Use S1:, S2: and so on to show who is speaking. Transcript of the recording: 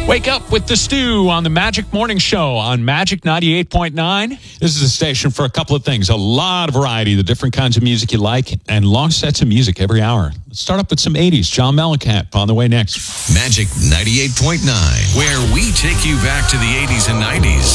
S1: Wake up with the Stew on the Magic Morning Show on Magic 98.9.
S2: This is a station for a couple of things. A lot of variety, the different kinds of music you like, and long sets of music every hour. Let's start up with some 80s. John Mellencamp on the way next.
S3: Magic 98.9, where we take you back to the 80s and 90s.